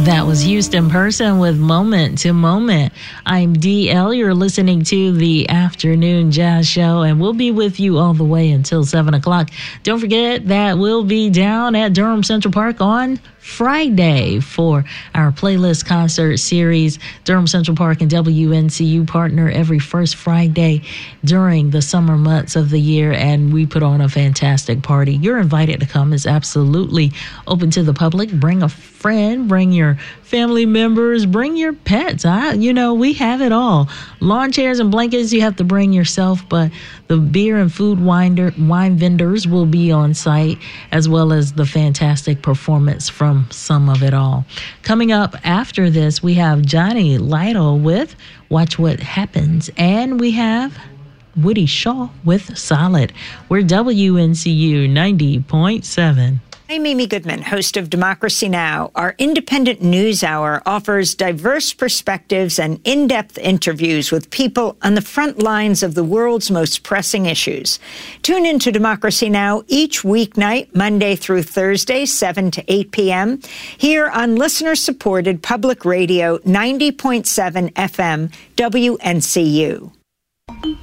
That was Houston Person with Moment to Moment. I'm DL. You're listening to the Afternoon Jazz Show, and we'll be with you all the way until 7 o'clock. Don't forget that we'll be down at Durham Central Park on Friday for our playlist concert series. Durham Central Park and WNCU partner every first Friday during the summer months of the year, and we put on a fantastic party. You're invited to come. It's absolutely open to the public. Bring a friend, bring your family members, bring your pets. We have it all. Lawn chairs and blankets you have to bring yourself, but the beer and food wine vendors will be on site, as well as the fantastic performance from Some of It All. Coming up after this, we have Johnny Lytle with Watch What Happens, and we have Woody Shaw with Solid. We're WNCU 90.7. I'm Amy Goodman, host of Democracy Now! Our independent news hour offers diverse perspectives and in-depth interviews with people on the front lines of the world's most pressing issues. Tune in to Democracy Now! Each weeknight, Monday through Thursday, 7 to 8 p.m., here on listener-supported public radio 90.7 FM WNCU.